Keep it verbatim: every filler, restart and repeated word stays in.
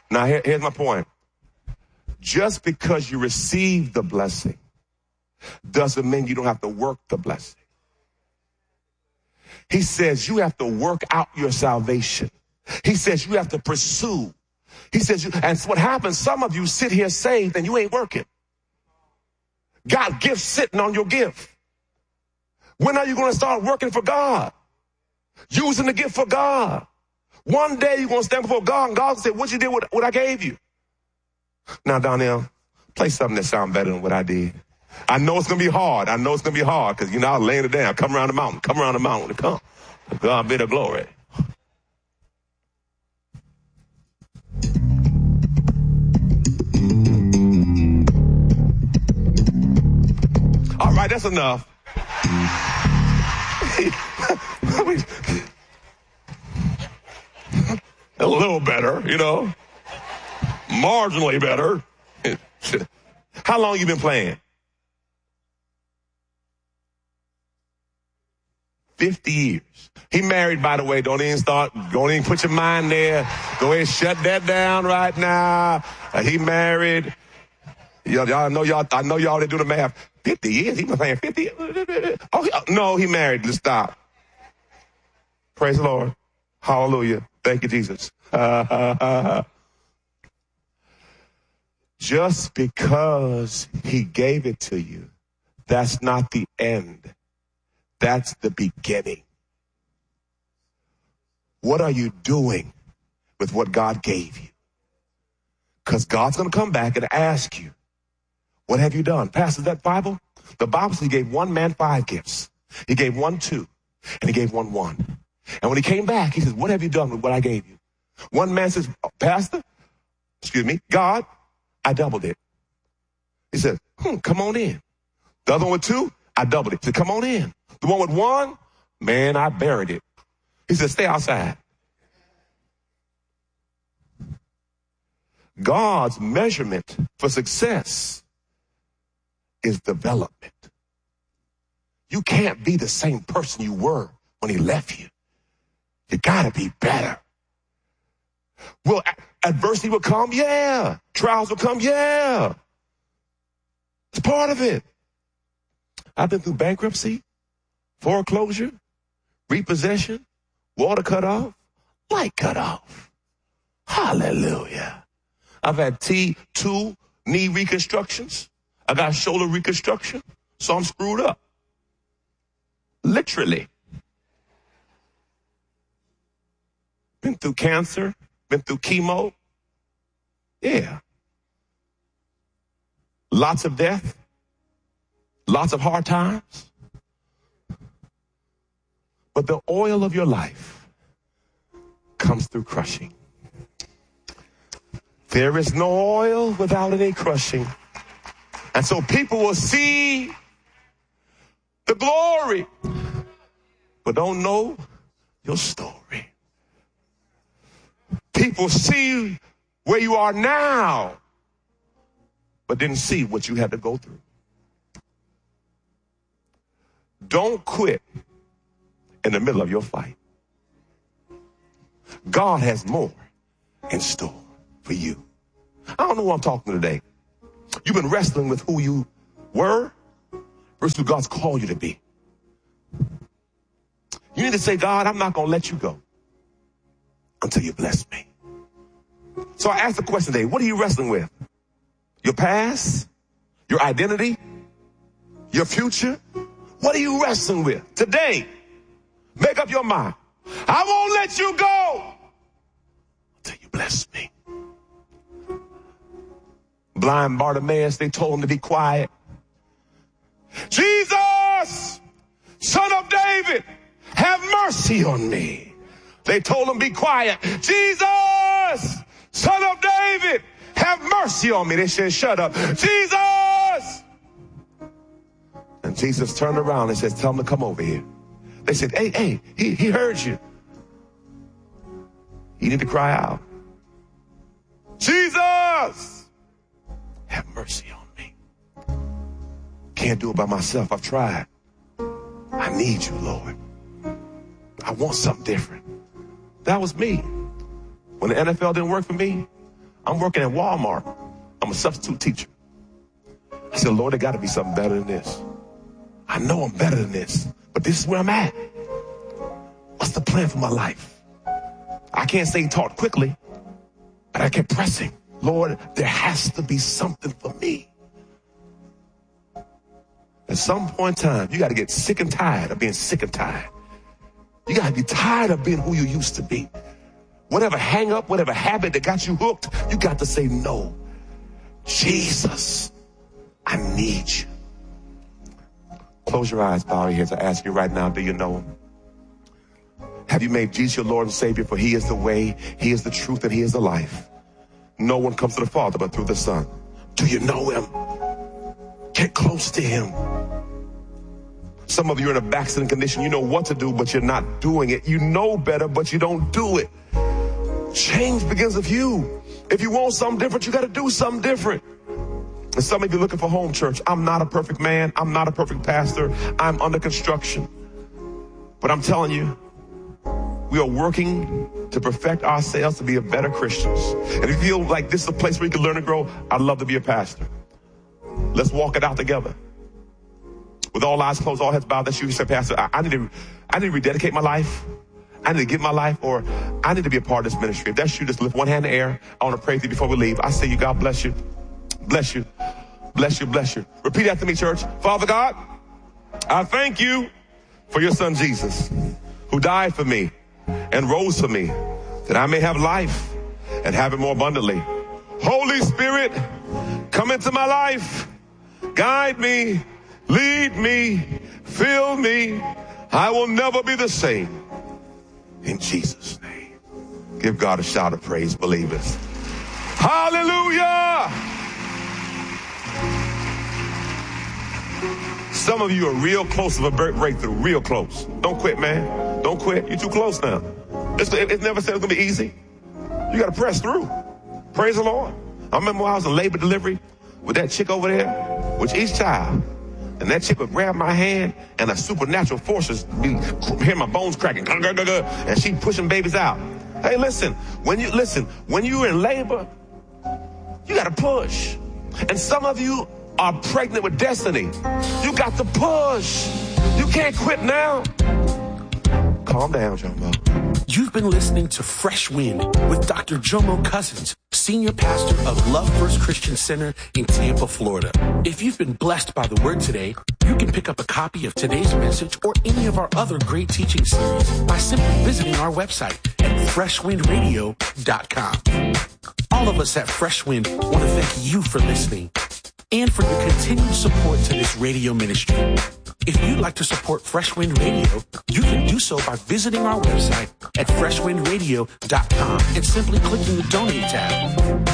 Now, here, here's my point. Just because you receive the blessing doesn't mean you don't have to work the blessing. He says you have to work out your salvation. He says you have to pursue. He says, you, and what happens, some of you sit here saved and you ain't working. God gifts sitting on your gift. When are you going to start working for God? Using the gift for God. One day you're going to stand before God and God will say, what you did with what I gave you? Now, Donnell, play something that sounds better than what I did. I know it's going to be hard. I know it's going to be hard because, you know, I was laying it down. Come around the mountain. Come around the mountain. Come. God be the glory. All right, that's enough. A little better, you know. Marginally better. How long you been playing? fifty years. He married, by the way. Don't even start, don't even put your mind there. Go ahead and shut that down right now. Uh, he married. Y'all, y'all know y'all, I know y'all didn't do the math. fifty years? He been playing fifty? Oh, he, no, he married. Let's stop. Praise the Lord. Hallelujah. Thank you, Jesus. Just because he gave it to you, that's not the end. That's the beginning. What are you doing with what God gave you? Because God's going to come back and ask you, what have you done? Pastor, that Bible? The Bible says he gave one man five gifts. He gave one two, and he gave one one. And when he came back, he says, what have you done with what I gave you? One man says, Pastor, excuse me, God, I doubled it. He said, hmm, come on in. The other one with two, I doubled it. He said, come on in. The one with one, man, I buried it. He said, stay outside. God's measurement for success is development. You can't be the same person you were when he left you. You gotta be better. Will adversity will come? Yeah. Trials will come? Yeah. It's part of it. I've been through bankruptcy, foreclosure, repossession, water cut off, light cut off. Hallelujah. I've had T two knee reconstructions. I got shoulder reconstruction, so I'm screwed up. Literally. Been through cancer, been through chemo. Yeah. Lots of death, lots of hard times. But the oil of your life comes through crushing. There is no oil without any crushing. And so people will see the glory, but don't know your story. People see where you are now, but didn't see what you had to go through. Don't quit in the middle of your fight. God has more in store for you. I don't know who I'm talking to today. You've been wrestling with who you were versus who God's called you to be. You need to say, God, I'm not going to let you go until you bless me. So I asked the question today, what are you wrestling with? Your past? Your identity? Your future? What are you wrestling with? Today, make up your mind. I won't let you go until you bless me. Blind Bartimaeus, they told him to be quiet. Jesus, Son of David, have mercy on me. They told him, be quiet. Jesus, Son of David, have mercy on me. They said, shut up. Jesus. And Jesus turned around and said, tell him to come over here. They said, hey, hey, he, he heard you. You need to cry out. Jesus, have mercy on me. Can't do it by myself. I've tried. I need you, Lord. I want something different. That was me. When the N F L didn't work for me, I'm working at Walmart. I'm a substitute teacher. I said, Lord, there got to be something better than this. I know I'm better than this, but this is where I'm at. What's the plan for my life? I can't say he taught quickly, but I kept pressing. Lord, there has to be something for me. At some point in time, you got to get sick and tired of being sick and tired. You got to be tired of being who you used to be. Whatever hang up, whatever habit that got you hooked, you got to say, no, Jesus, I need you. Close your eyes, bow your heads. I ask you right now, do you know him? Have you made Jesus your Lord and Savior? For he is the way, he is the truth, and he is the life. No one comes to the Father but through the Son. Do you know him? Get close to him. Some of you are in a backslidden condition. You know what to do, but you're not doing it. You know better, but you don't do it. Change begins with you. If you want something different, you got to do something different. And some of you are looking for home church. I'm not a perfect man. I'm not a perfect pastor. I'm under construction. But I'm telling you, we are working to perfect ourselves to be a better Christians. And if you feel like this is a place where you can learn and grow, I'd love to be a pastor. Let's walk it out together. With all eyes closed, all heads bowed, that's you. You say, Pastor, I, I need to, I need to rededicate my life. I need to give my life, or I need to be a part of this ministry. If that's you, just lift one hand in the air. I want to pray for you before we leave. I say you, God bless you. Bless you. Bless you. Bless you. Repeat after me, church. Father God, I thank you for your son, Jesus, who died for me and rose for me, that I may have life and have it more abundantly. Holy Spirit, come into my life. Guide me. Lead me. Fill me. I will never be the same. In Jesus' name. Give God a shout of praise, believers. Hallelujah. Some of you are real close to a breakthrough. Real close. Don't quit, man. Don't quit. You're too close now. It's, it, it never said it's going to be easy. You got to press through. Praise the Lord. I remember when I was in labor delivery with that chick over there, with each child. And that chick would grab my hand, and a supernatural forces be hear my bones cracking, and she pushing babies out. Hey, listen, when you listen, when you're in labor, you got to push. And some of you are pregnant with destiny. You got to push. You can't quit now. Calm down, Jomo. You've been listening to Fresh Wind with Doctor Jomo Cousins, Senior Pastor of Love First Christian Center in Tampa, Florida. If you've been blessed by the word today, you can pick up a copy of today's message or any of our other great teaching series by simply visiting our website at fresh wind radio dot com. All of us at Fresh Wind want to thank you for listening and for your continued support to this radio ministry. If you'd like to support Fresh Wind Radio, you can do so by visiting our website at fresh wind radio dot com and simply clicking the Donate tab.